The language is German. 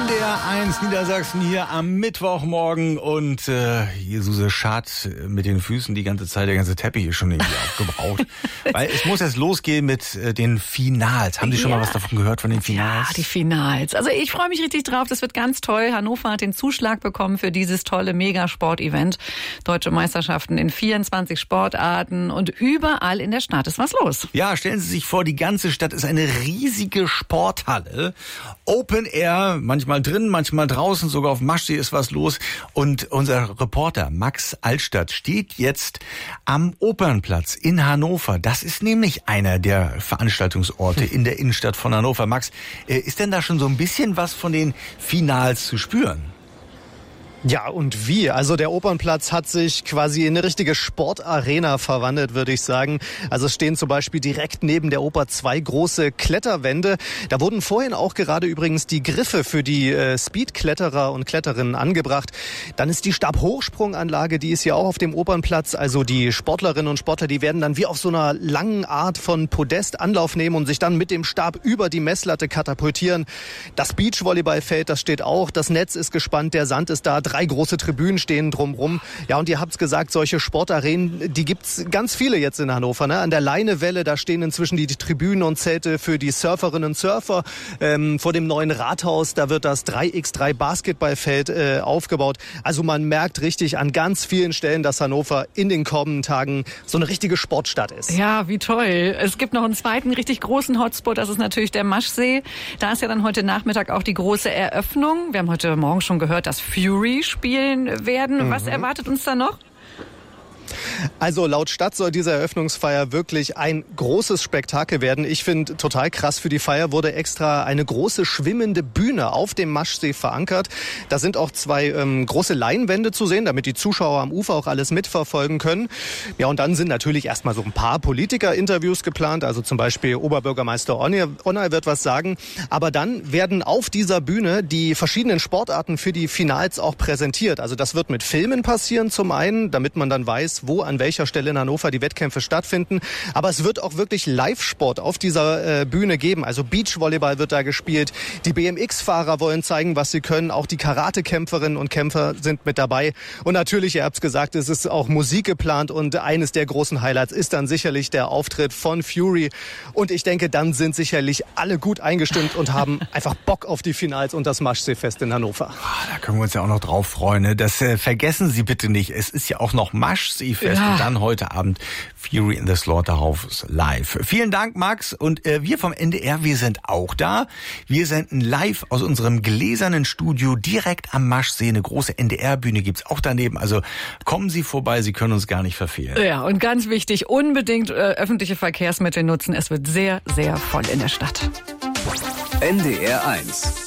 NDR 1 Niedersachsen hier am Mittwochmorgen und Suse schart mit den Füßen die ganze Zeit, der ganze Teppich ist schon irgendwie aufgebraucht. Weil es muss jetzt losgehen mit den Finals. Haben Sie schon mal was davon gehört von den Finals? Ja, die Finals. Also ich freue mich richtig drauf, das wird ganz toll. Hannover hat den Zuschlag bekommen für dieses tolle Megasport-Event. Deutsche Meisterschaften in 24 Sportarten und überall in der Stadt ist was los. Ja, stellen Sie sich vor, die ganze Stadt ist eine riesige Sporthalle. Open Air, manchmal drin, manchmal draußen, sogar auf dem Maschsee ist was los. Und unser Reporter Max Altstadt steht jetzt am Opernplatz in Hannover. Das ist nämlich einer der Veranstaltungsorte in der Innenstadt von Hannover. Max, ist denn da schon so ein bisschen was von den Finals zu spüren? Ja, und wie? Also der Opernplatz hat sich quasi in eine richtige Sportarena verwandelt, würde ich sagen. Also es stehen zum Beispiel direkt neben der Oper 2 große Kletterwände. Da wurden vorhin auch gerade übrigens die Griffe für die Speedkletterer und Kletterinnen angebracht. Dann ist die Stabhochsprunganlage, die ist ja auch auf dem Opernplatz. Also die Sportlerinnen und Sportler, die werden dann wie auf so einer langen Art von Podest Anlauf nehmen und sich dann mit dem Stab über die Messlatte katapultieren. Das Beachvolleyballfeld, das steht auch. Das Netz ist gespannt, der Sand ist da. 3 große Tribünen stehen drumrum. Ja, und ihr habt's gesagt, solche Sportarenen, die gibt's ganz viele jetzt in Hannover. Ne? An der Leinewelle, da stehen inzwischen die Tribünen und Zelte für die Surferinnen und Surfer. Vor dem neuen Rathaus, da wird das 3x3 Basketballfeld aufgebaut. Also man merkt richtig an ganz vielen Stellen, dass Hannover in den kommenden Tagen so eine richtige Sportstadt ist. Ja, wie toll. Es gibt noch einen zweiten richtig großen Hotspot, das ist natürlich der Maschsee. Da ist ja dann heute Nachmittag auch die große Eröffnung. Wir haben heute Morgen schon gehört, dass Fury spielen werden. Was erwartet uns da noch? Also laut Stadt soll diese Eröffnungsfeier wirklich ein großes Spektakel werden. Ich finde total krass, für die Feier wurde extra eine große schwimmende Bühne auf dem Maschsee verankert. Da sind auch 2 große Leinwände zu sehen, damit die Zuschauer am Ufer auch alles mitverfolgen können. Ja, und dann sind natürlich erstmal so ein paar Politiker-Interviews geplant. Also zum Beispiel Oberbürgermeister Onay wird was sagen. Aber dann werden auf dieser Bühne die verschiedenen Sportarten für die Finals auch präsentiert. Also das wird mit Filmen passieren zum einen, damit man dann weiß, wo an welcher Stelle in Hannover die Wettkämpfe stattfinden. Aber es wird auch wirklich Live-Sport auf dieser Bühne geben. Also Beachvolleyball wird da gespielt. Die BMX-Fahrer wollen zeigen, was sie können. Auch die Karatekämpferinnen und Kämpfer sind mit dabei. Und natürlich, ihr habt es gesagt, es ist auch Musik geplant. Und eines der großen Highlights ist dann sicherlich der Auftritt von Fury. Und ich denke, dann sind sicherlich alle gut eingestimmt und haben einfach Bock auf die Finals und das Maschseefest in Hannover. Da können wir uns ja auch noch drauf freuen. Ne? Das vergessen Sie bitte nicht. Es ist ja auch noch Maschseefest. Und dann heute Abend Fury in the Slaughterhouse live. Vielen Dank, Max. Und wir vom NDR, wir sind auch da. Wir senden live aus unserem gläsernen Studio direkt am Maschsee. Eine große NDR-Bühne gibt's auch daneben. Also kommen Sie vorbei, Sie können uns gar nicht verfehlen. Ja, und ganz wichtig, unbedingt öffentliche Verkehrsmittel nutzen. Es wird sehr, sehr voll in der Stadt. NDR 1